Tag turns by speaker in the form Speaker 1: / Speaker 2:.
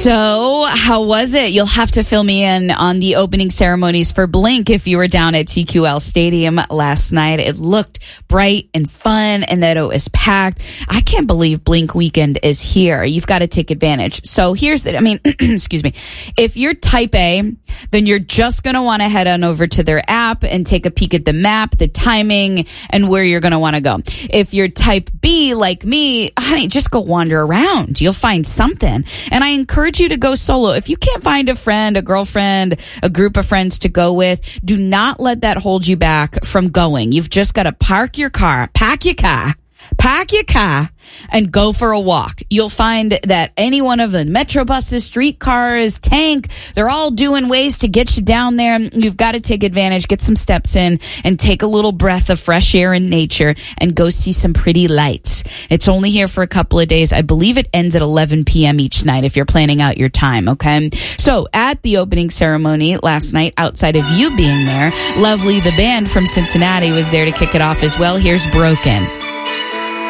Speaker 1: So, how was it? You'll have to fill me in on the opening ceremonies for Blink if you were down at TQL Stadium last night. It looked bright and fun and that it was packed. I can't believe Blink weekend is here. You've got to take advantage. So here's it. Excuse me. If you're type A, then you're just going to want to head on over to their app and take a peek at the map, the timing, and where you're going to want to go. If you're type B, like me, honey, just go wander around. You'll find something. And I encourage you to go solo. If you can't find a friend, a girlfriend, a group of friends to go with, do not let that hold you back from going. You've just got to pack your car, and go for a walk. You'll find that any one of the metro buses, streetcars, tank, they're all doing ways to get you down there. You've got to take advantage, get some steps in, and take a little breath of fresh air in nature and go see some pretty lights. It's only here for a couple of days. I believe it ends at 11 p.m. each night if you're planning out your time, okay? So at the opening ceremony last night, outside of you being there, Lovely the band from Cincinnati was there to kick it off as well. Here's Broken.